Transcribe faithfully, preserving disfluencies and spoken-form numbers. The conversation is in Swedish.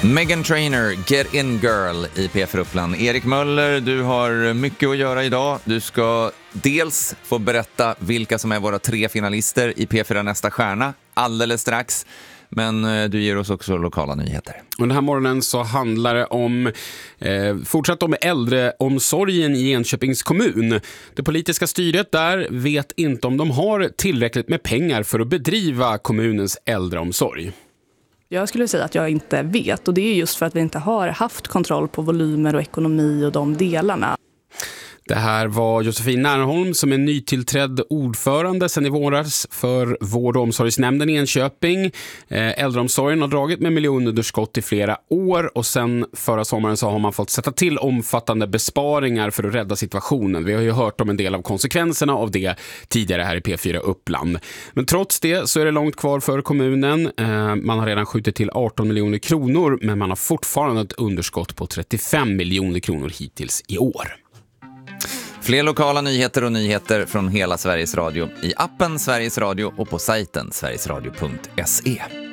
Meghan Trainor, Get In Girl i P fyra Uppland. Erik Möller, du har mycket att göra idag. Du ska dels få berätta vilka som är våra tre finalister i P fyra Nästa stjärna alldeles strax. Men du ger oss också lokala nyheter. Och den här morgonen så handlar det om eh, fortsatt om äldreomsorgen i Enköpings kommun. Det politiska styret där vet inte om de har tillräckligt med pengar för att bedriva kommunens äldreomsorg. Jag skulle säga att jag inte vet, och det är just för att vi inte har haft kontroll på volymer och ekonomi och de delarna. Det här var Josefin Närholm som är nytillträdd ordförande sedan i våras för vård- och omsorgsnämnden i Enköping. Äldreomsorgen har dragit med miljonunderskott i flera år och sen förra sommaren så har man fått sätta till omfattande besparingar för att rädda situationen. Vi har ju hört om en del av konsekvenserna av det tidigare här i P fyra Uppland. Men trots det så är det långt kvar för kommunen. Man har redan skjutit till arton miljoner kronor, men man har fortfarande ett underskott på trettiofem miljoner kronor hittills i år. Fler lokala nyheter och nyheter från hela Sveriges Radio i appen Sveriges Radio och på sajten sverigesradio punkt se.